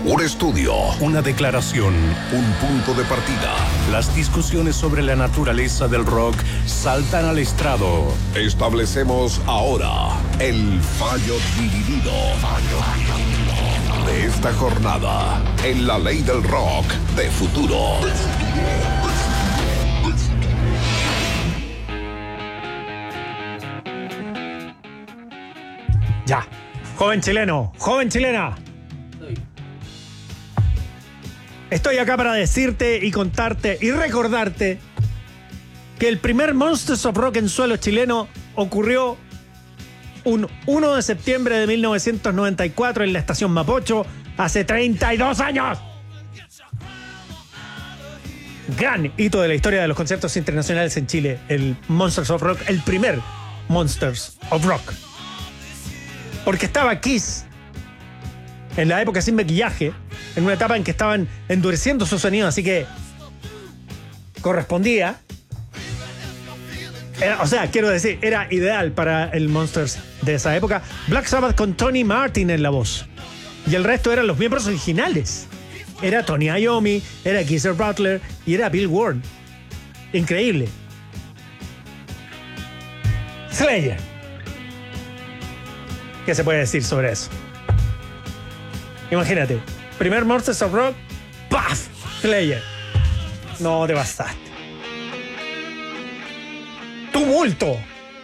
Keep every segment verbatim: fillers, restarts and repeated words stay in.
Un estudio, una declaración, un punto de partida. Las discusiones sobre la naturaleza del rock saltan al estrado. Establecemos ahora el fallo dividido de esta jornada en la ley del rock de futuro. Ya. Joven chileno, joven chilena. Estoy acá para decirte y contarte y recordarte que el primer Monsters of Rock en suelo chileno ocurrió un uno de septiembre de mil novecientos noventa y cuatro en la estación Mapocho, hace treinta y dos años. Gran hito de la historia de los conciertos internacionales en Chile, el Monsters of Rock, el primer Monsters of Rock. Porque estaba Kiss en la época sin maquillaje, en una etapa en que estaban endureciendo su sonido, así que correspondía. Era, o sea, quiero decir, era ideal para el Monsters de esa época. Black Sabbath con Tony Martin en la voz. Y el resto eran los miembros originales. Era Tony Iommi, era Geezer Butler y era Bill Ward. Increíble. Slayer. ¿Qué se puede decir sobre eso? Imagínate, primer Monsters of Rock, ¡paf! Slayer. No te bastaste. Tumulto.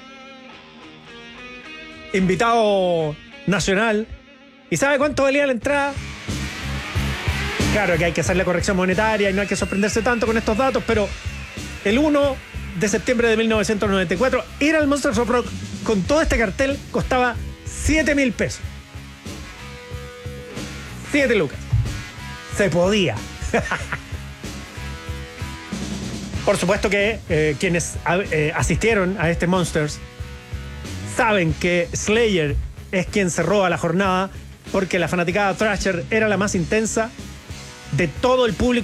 Invitado nacional. ¿Y sabe cuánto valía la entrada? Claro que hay que hacer la corrección monetaria y no hay que sorprenderse tanto con estos datos, pero el uno de septiembre de mil novecientos noventa y cuatro ir al Monsters of Rock con todo este cartel costaba siete mil pesos. siete lucas. Se podía. Por supuesto que eh, quienes eh, asistieron a este Monsters saben que Slayer es quien cerró a la jornada porque la fanaticada Thrasher era la más intensa de todo el público